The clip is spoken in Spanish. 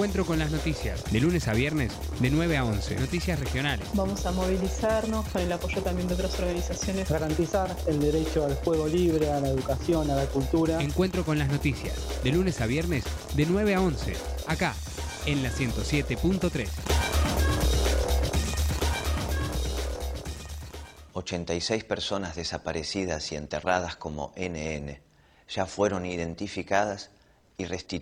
Encuentro con las noticias, de lunes a viernes, de 9 a 11. Noticias regionales. Vamos a movilizarnos con el apoyo también de otras organizaciones. Garantizar el derecho al juego libre, a la educación, a la cultura. Encuentro con las noticias, de lunes a viernes, de 9 a 11. Acá, en la 107.3. 86 personas desaparecidas y enterradas como NN ya fueron identificadas y restituidas.